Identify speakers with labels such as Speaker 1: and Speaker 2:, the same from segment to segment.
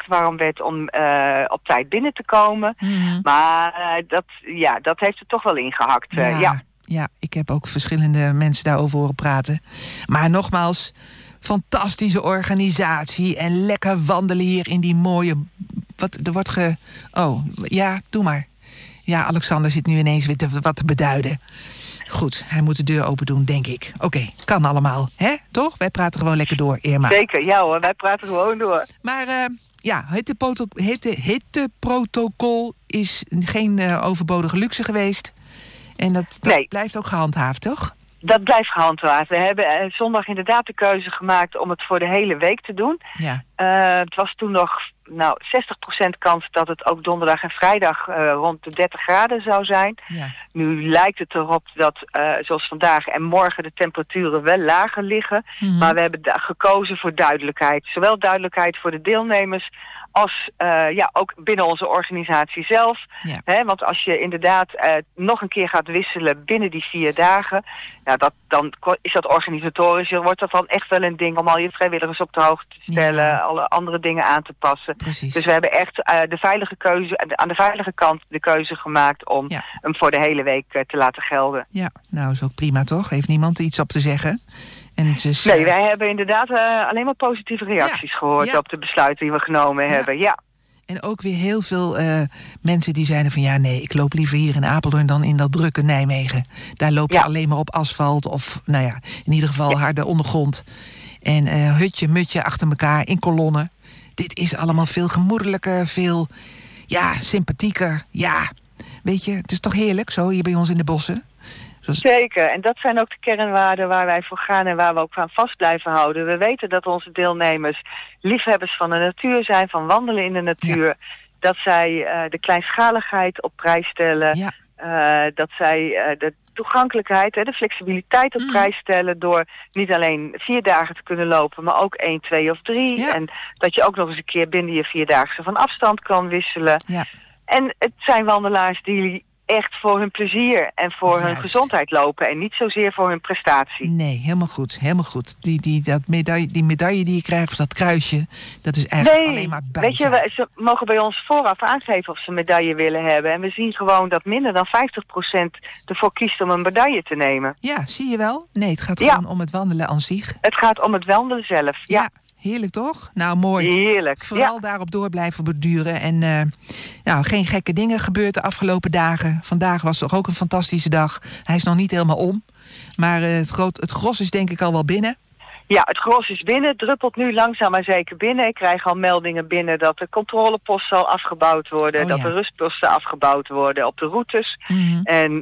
Speaker 1: echt warm werd om op tijd binnen te komen. Mm-hmm. Maar dat heeft er toch wel ingehakt.
Speaker 2: Ja, ik heb ook verschillende mensen daarover horen praten. Maar nogmaals, fantastische organisatie en lekker wandelen hier in die mooie... doe maar. Ja, Alexander zit nu ineens weer wat te beduiden. Goed, hij moet de deur open doen, denk ik. Oké, kan allemaal, hè? Toch? Wij praten gewoon lekker door, Irma.
Speaker 1: Zeker, ja hoor, wij praten gewoon door.
Speaker 2: Maar hitteprotocol is geen overbodige luxe geweest. En dat blijft ook gehandhaafd, toch?
Speaker 1: Dat blijft gehandhaafd. We hebben zondag inderdaad de keuze gemaakt om het voor de hele week te doen. Ja. Het was toen nog 60% kans dat het ook donderdag en vrijdag rond de 30 graden zou zijn. Ja. Nu lijkt het erop dat zoals vandaag en morgen de temperaturen wel lager liggen. Mm-hmm. Maar we hebben gekozen voor duidelijkheid. Zowel duidelijkheid voor de deelnemers als ook binnen onze organisatie zelf. Ja. Hè, want als je inderdaad nog een keer gaat wisselen binnen die 4 dagen... dan is dat organisatorisch. Wordt dat dan echt wel een ding om al je vrijwilligers op de hoogte te stellen... alle andere dingen aan te passen. Precies. Dus we hebben echt aan de veilige kant de keuze gemaakt... om hem voor de hele week te laten gelden.
Speaker 2: Ja, nou is ook prima toch? Heeft niemand er iets op te zeggen?
Speaker 1: Nee, wij hebben inderdaad alleen maar positieve reacties gehoord op de besluiten die we genomen hebben. Ja.
Speaker 2: En ook weer heel veel mensen die zeiden van... ik loop liever hier in Apeldoorn dan in dat drukke Nijmegen. Daar loop je alleen maar op asfalt of in ieder geval harde ondergrond. En hutje, mutje achter elkaar in kolonnen. Dit is allemaal veel gemoedelijker, veel sympathieker. Ja, weet je, het is toch heerlijk zo hier bij ons in de bossen?
Speaker 1: Zeker, en dat zijn ook de kernwaarden waar wij voor gaan en waar we ook aan vast blijven houden. We weten dat onze deelnemers liefhebbers van de natuur zijn, van wandelen in de natuur. Ja. Dat zij de kleinschaligheid op prijs stellen. Ja. Dat zij de toegankelijkheid, de flexibiliteit op prijs stellen door niet alleen 4 dagen te kunnen lopen, maar ook 1, 2 of 3. Ja. En dat je ook nog eens een keer binnen je 4-daagse van afstand kan wisselen. Ja. En het zijn wandelaars die echt voor hun plezier en voor hun gezondheid lopen en niet zozeer voor hun prestatie.
Speaker 2: Nee, helemaal goed, helemaal goed. Die medaille die je krijgt, of dat kruisje, dat is eigenlijk alleen maar bijzaak.
Speaker 1: Weet je, ze mogen bij ons vooraf aangeven of ze een medaille willen hebben. En we zien gewoon dat minder dan 50% ervoor kiest om een medaille te nemen.
Speaker 2: Ja, zie je wel? Nee, het gaat gewoon om het wandelen aan zich.
Speaker 1: Het gaat om het wandelen zelf, ja.
Speaker 2: Heerlijk toch? Nou, mooi.
Speaker 1: Heerlijk.
Speaker 2: Vooral daarop door blijven borduren. En geen gekke dingen gebeurd de afgelopen dagen. Vandaag was toch ook een fantastische dag. Hij is nog niet helemaal om. Maar het gros is denk ik al wel binnen.
Speaker 1: Ja, het gros is binnen. Het druppelt nu langzaam maar zeker binnen. Ik krijg al meldingen binnen dat de controleposten zal afgebouwd worden. Dat de rustposten afgebouwd worden op de routes. Mm-hmm. En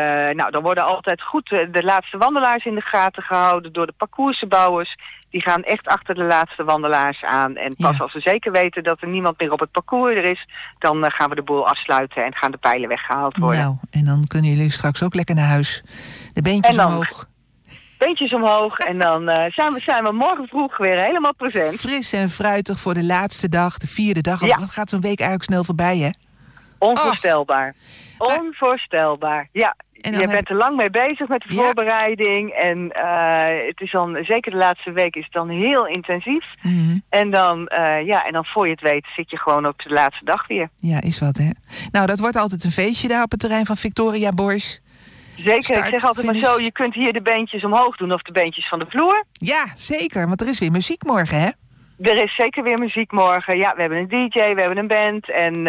Speaker 1: dan worden altijd goed de laatste wandelaars in de gaten gehouden door de parcoursbouwers. Die gaan echt achter de laatste wandelaars aan. En pas als we zeker weten dat er niemand meer op het parcours er is, dan gaan we de boel afsluiten en gaan de pijlen weggehaald worden.
Speaker 2: Nou, en dan kunnen jullie straks ook lekker naar huis. De beentjes omhoog.
Speaker 1: Beentjes omhoog en dan zijn we morgen vroeg weer helemaal present.
Speaker 2: Fris en fruitig voor de laatste dag, de 4e dag. Wat gaat zo'n week eigenlijk snel voorbij, hè?
Speaker 1: Onvoorstelbaar. Onvoorstelbaar, ja. Je bent er lang mee bezig met de voorbereiding. En het is dan, zeker de laatste week, is het dan heel intensief. Mm-hmm. En dan voor je het weet zit je gewoon op de laatste dag weer.
Speaker 2: Ja, is wat, hè? Nou, dat wordt altijd een feestje daar op het terrein van Victoria Boys.
Speaker 1: Zeker, ik zeg altijd maar zo, je kunt hier de beentjes omhoog doen of de beentjes van de vloer.
Speaker 2: Ja, zeker, want er is weer muziek morgen, hè?
Speaker 1: Er is zeker weer muziek morgen. Ja, we hebben een DJ, we hebben een band. En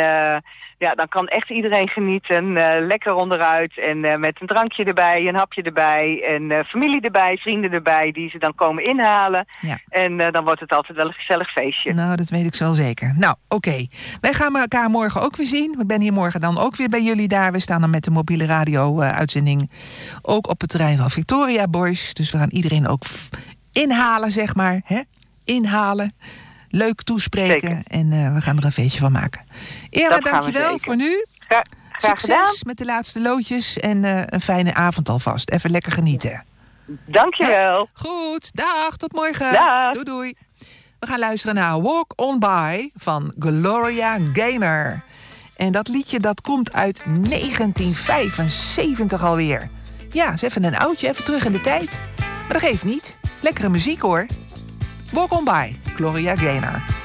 Speaker 1: dan kan echt iedereen genieten. Lekker onderuit. En met een drankje erbij, een hapje erbij. En familie erbij, vrienden erbij die ze dan komen inhalen. Ja. En dan wordt het altijd wel een gezellig feestje.
Speaker 2: Nou, dat weet ik wel zeker. Nou, oké. Wij gaan elkaar morgen ook weer zien. We ben hier morgen dan ook weer bij jullie daar. We staan dan met de mobiele radio-uitzending ook op het terrein van Victoria Boys. Dus we gaan iedereen ook inhalen, zeg maar, hè? Inhalen, leuk toespreken. Zeker. En we gaan er een feestje van maken. Irma, dankjewel voor nu.
Speaker 1: Graag
Speaker 2: Succes
Speaker 1: gedaan.
Speaker 2: Met de laatste loodjes en een fijne avond alvast. Even lekker genieten.
Speaker 1: Dankjewel.
Speaker 2: Ja, goed, dag, tot morgen.
Speaker 1: Dag.
Speaker 2: Doei, doei. We gaan luisteren naar Walk On By van Gloria Gaynor. En dat liedje dat komt uit 1975 alweer. Ja, is even een oudje, even terug in de tijd. Maar dat geeft niet. Lekkere muziek hoor. Walk On By, Gloria Gaynor.